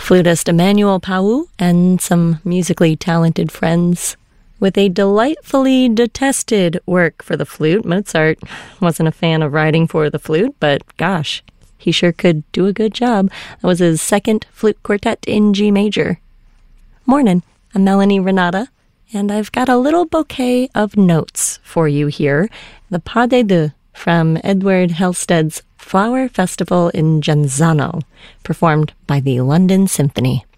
flutist Emmanuel Pau and some musically talented friends. With a delightfully detested work for the flute, Mozart wasn't a fan of writing for the flute, but gosh, he sure could do a good job. That was his second flute quartet in G major. Morning, I'm Melanie Renata, and I've got a little bouquet of notes for you here. The Pas des Deux from Edward Halstead's Flower Festival in Genzano, performed by the London Symphony.